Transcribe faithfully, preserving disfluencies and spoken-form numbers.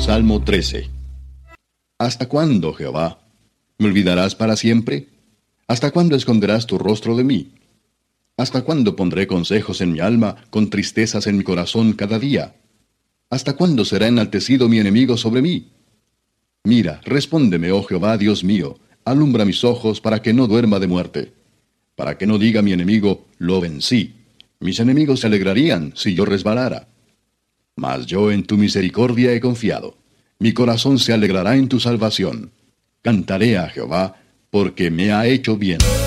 Salmo trece. ¿Hasta cuándo, Jehová? ¿Me olvidarás para siempre? ¿Hasta cuándo esconderás tu rostro de mí? ¿Hasta cuándo pondré consejos en mi alma, con tristezas en mi corazón cada día? ¿Hasta cuándo será enaltecido mi enemigo sobre mí? Mira, respóndeme, oh Jehová, Dios mío, alumbra mis ojos para que no duerma de muerte, para que no diga mi enemigo, lo vencí. Mis enemigos se alegrarían si yo resbalara. Mas yo en tu misericordia he confiado. Mi corazón se alegrará en tu salvación. Cantaré a Jehová, porque me ha hecho bien.